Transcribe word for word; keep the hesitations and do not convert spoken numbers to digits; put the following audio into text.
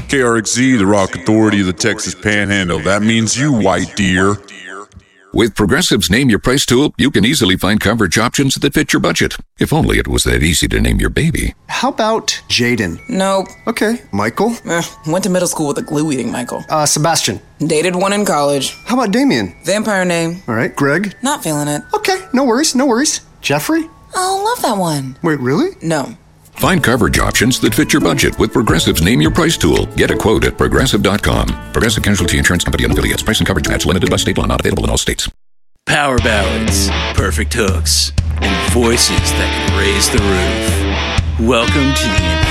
K R X Z, the rock authority of the Texas Panhandle. That means you, white deer. With Progressive's Name Your Price tool, you can easily find coverage options that fit your budget. If only it was that easy to name your baby. How about Jaden? Nope. Okay. Michael? Eh, went to middle school with a glue-eating Michael. Uh, Sebastian? Dated one in college. How about Damien? Vampire name. All right. Greg? Not feeling it. Okay. No worries. No worries. Jeffrey? Oh, love that one. Wait, really? No. Find coverage options that fit your budget with Progressive's Name Your Price tool. Get a quote at progressive dot com. Progressive Casualty Insurance Company and affiliates. Price and coverage match limited by state law. Not available in all states. Power ballads, perfect hooks, and voices that can raise the roof. Welcome to the